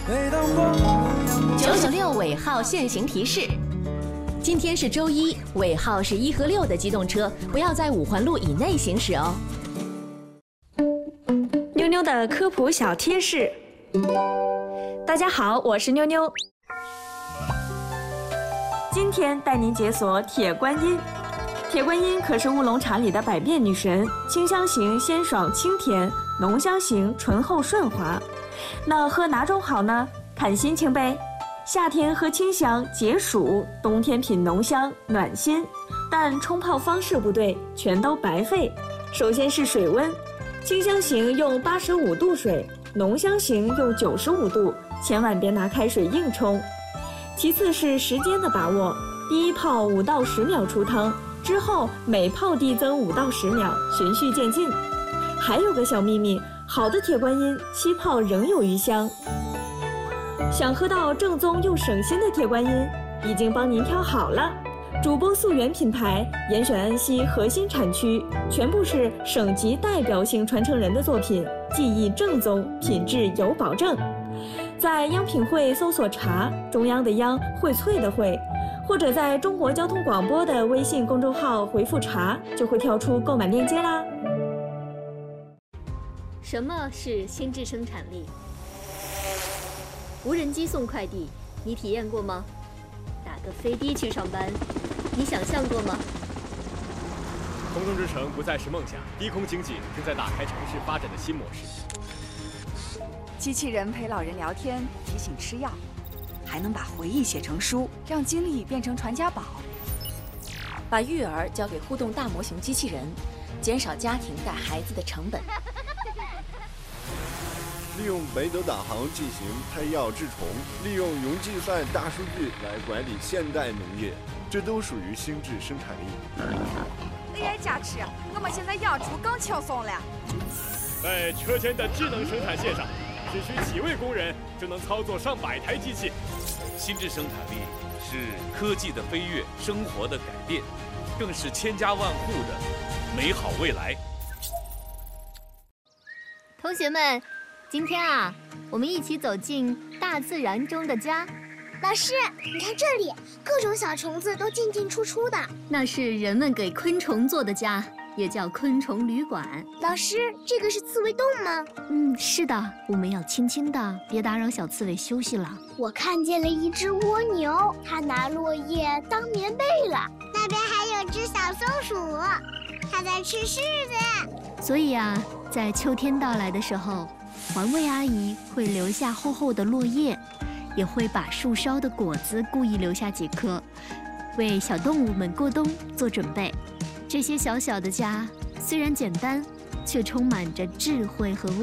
996尾号限行提示：今天是周一，尾号是1和6的机动车不要在5环路以内行驶哦。 妞妞的科普小贴士。大家好，我是妞妞。今天带您解锁铁观音。铁观音可是乌龙茶里的百变女神，清香型鲜爽清甜，浓香型醇厚顺滑。那喝哪种好呢？看心情呗。夏天喝清香解暑，冬天品浓香暖心。但冲泡方式不对，全都白费。首先是水温，清香型用85度水，浓香型用95度，千万别拿开水硬冲。其次是时间的把握，第一泡5到10秒出汤，之后每泡递增5到10秒，循序渐进。还有个小秘密，好的铁观音7泡仍有余香。想喝到正宗又省心的铁观音，已经帮您挑好了。主播溯源品牌，严选安溪核心产区，全部是省级代表性传承人的作品，技艺正宗，品质有保证。在央品汇搜索茶，中央的央，荟萃的荟，或者在中国交通广播的微信公众号回复茶，就会跳出购买链接啦。 什么是心智生产力？无人机送快递，你体验过吗？打个飞的去上班，你想象过吗？ 空中之城不再是梦想，低空经济正在打开城市发展的新模式。 机器人陪老人聊天，提醒吃药，还能把回忆写成书，让经历变成传家宝。 把育儿交给互动大模型机器人，减少家庭带孩子的成本。 利用北斗导航进行拍药治虫，利用云计算大数据来管理现代农业，这都属于心智生产力。 AI 加持，我们现在养猪更轻松了。 在车间的智能生产线上，只需几位工人就能操作上百台机器。 心智生产力是科技的飞跃，生活的改变，更是千家万户的美好未来。 同学们，今天啊，我们一起走进大自然中的家。 老师，你看这里，各种小虫子都进进出出的。 那是人们给昆虫做的家，也叫昆虫旅馆。 老师，这个是刺猬洞吗？ 是的，我们要轻轻的，别打扰小刺猬休息了。 我看见了一只蜗牛，它拿落叶当棉被了。那边还有只小松鼠，它在吃柿子。 所以啊，在秋天到来的时候，环卫阿姨会留下厚厚的落叶，也会把树梢的果子故意留下几颗，为小动物们过冬做准备。这些小小的家虽然简单，却充满着智慧和温